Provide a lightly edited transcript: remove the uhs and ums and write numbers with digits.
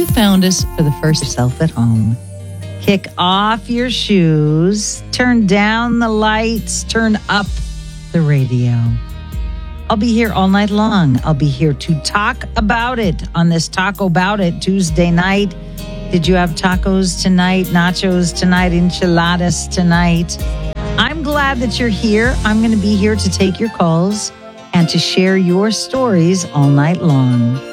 you found us for the first Yourself at home. Kick off your shoes, turn down the lights, turn up the radio. I'll be here all night long. I'll be here to talk about it on this Taco Bout It Tuesday night. Did you have tacos tonight, nachos tonight, enchiladas tonight? I'm glad that you're here. I'm going to be here to take your calls and to share your stories all night long.